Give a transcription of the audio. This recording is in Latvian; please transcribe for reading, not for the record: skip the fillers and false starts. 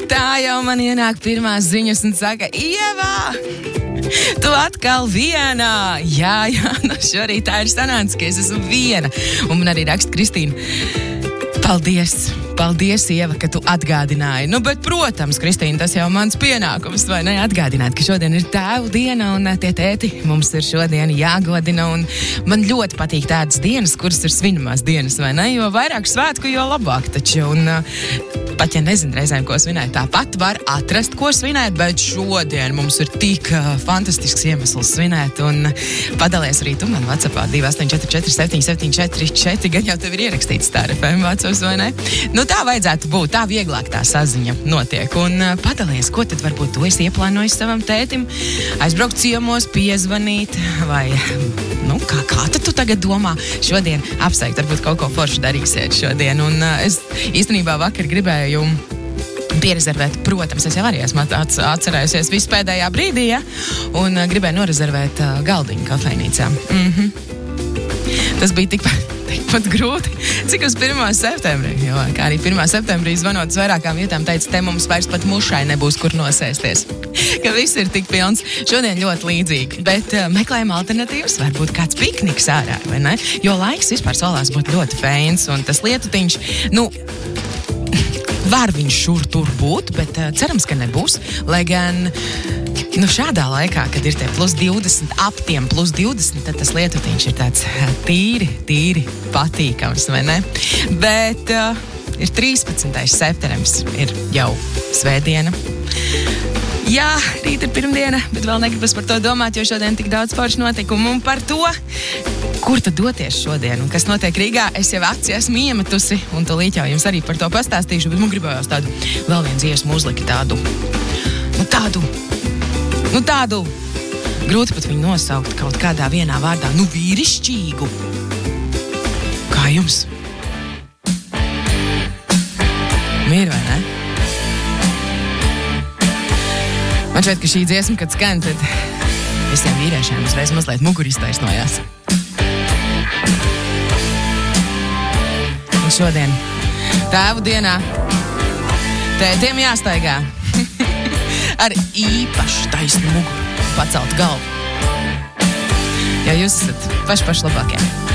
Tā jau man ienāk pirmās ziņas un saka, Ieva, tu atkal viena. Jā, no šorīt tā ir sanācis, ka es esmu viena. Un man arī raksta Kristīna, paldies, Ieva, ka tu atgādināji. Nu, bet, protams, Kristīna, tas jau mans pienākums, vai ne, atgādināt, ka šodien ir tēvu diena un tie tēti mums ir šodien jāgodina. Un man ļoti patīk tādas dienas, kuras ir svinamās dienas, vai ne, jo vairāk svētku, jo labāk taču. Un pat, ja nezinu reizēm, ko svinēt, tāpat var atrast, ko svinēt, bet šodien mums ir tik fantastisks iemesls svinēt. Un padalies arī tu man WhatsAppā 2844774, gan jau tev ir ierakstīts Star FM Vatsavs, vai ne? Nu, tā vajadzētu būt, tā vieglāk tā saziņa notiek. Un padalies, ko tad varbūt tu esi ieplānojis savam tētim, aizbraukt ciemos, piezvanīt, vai, nu, kā tad tu tagad domā šodien apsveikt, varbūt kaut ko foršu darīsiet šodien. Un es īstenībā vakar gribēju pierezervēt, protams, es jau arī esmu atcerējusies visu pēdējā brīdī, ja? Un gribēju norezervēt galdiņu kafejnīcā. Tas bija tikpat grūti, cik uz 1. septembrī, jo, kā arī 1. septembrī zvanot uz vairākām vietām, teica, te mums vairs pat mušai nebūs, kur nosēsties, ka viss ir tik pilns. Šodien ļoti līdzīgi, bet meklējam alternatīvas, varbūt kāds pikniks ārā, vai ne? Jo laiks vispār solās būt ļoti feins, un tas lietutiņš, nu, var viņš šur tur būt, bet cerams, ka nebūs, lai gan, nu, šādā laikā, kad ir tie plus 20, ap tiem plus 20, tad tas lietutiņš ir tāds tīri patīkams, vai ne? Bet ir 13. septembris, ir jau svētdiena. Jā, rīt ir pirmdiena, bet vēl negribas par to domāt, jo šodien tik daudz foršu notikumu. Un par to, kur tad doties šodien un kas notiek Rīgā, es jau akciju esmu iemetusi, un tūlīt jau jums arī par to pastāstīšu, bet man gribējās tādu vēl vienu dziesmu uzlikt tādu, grūti pat viņu nosaukt kaut kādā vienā vārdā, vīrišķīgu. Kā jums? Mīri, vai ne? Man šķiet, ka šī dziesma, kad skan, tad visiem vīriešiem uzreiz mazliet muguri iztaisnojās. Un šodien, tēvu dienā, tētiem jāstaigā ar īpaši taisnu muguru, pacelt galvu. Jo jūs esat paši labākie.